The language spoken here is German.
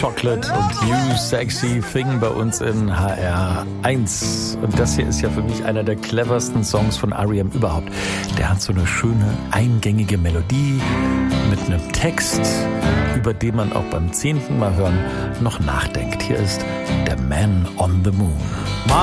Chocolate und You Sexy Thing bei uns in HR1. Und das hier ist ja für mich einer der cleversten Songs von R.E.M. überhaupt. Der hat so eine schöne, eingängige Melodie mit einem Text, über den man auch beim 10. Mal hören noch nachdenkt. Hier ist The Man on the Moon.